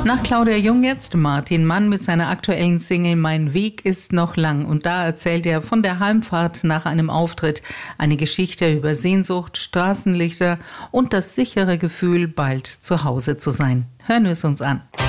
Nach Claudia Jung jetzt Martin Mann mit seiner aktuellen Single Mein Weg ist noch lang. Und da erzählt er von der Heimfahrt nach einem Auftritt. Eine Geschichte über Sehnsucht, Straßenlichter und das sichere Gefühl, bald zu Hause zu sein. Hören wir es uns an.